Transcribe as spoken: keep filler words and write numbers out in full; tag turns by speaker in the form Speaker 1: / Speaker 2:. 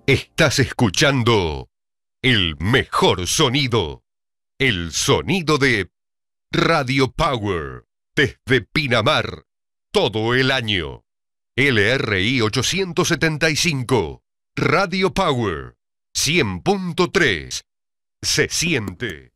Speaker 1: Estás escuchando el mejor sonido, el sonido de Radio Power, desde Pinamar, todo el año. L R I ochocientos setenta y cinco, Radio Power, cien punto tres. Se siente.